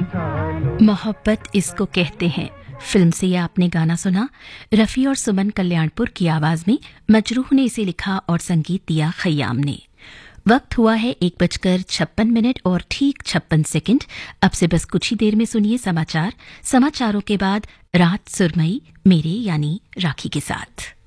मोहब्बत इसको कहते हैं फिल्म से यह आपने गाना सुना। रफ़ी और सुमन कल्याणपुर की आवाज में मजरूह ने इसे लिखा और संगीत दिया खय्याम ने। वक्त हुआ है 1:56 और ठीक 56 सेकंड। अब से बस कुछ ही देर में सुनिए समाचार। समाचारों के बाद रात सुरमई मेरे यानी राखी के साथ।